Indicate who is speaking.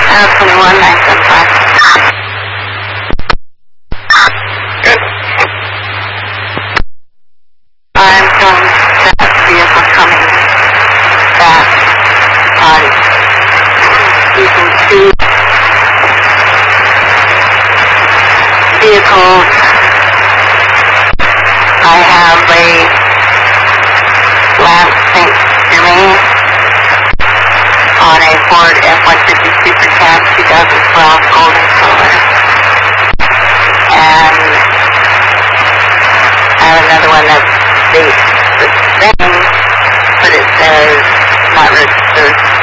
Speaker 1: 21,975.
Speaker 2: Good.
Speaker 1: I'm from that vehicle coming back on. You can see vehicles. I have a Lance St. Germain on a Ford F-150 Super Cab 2012 golden color. And I have another one that's the same, but it says not registered.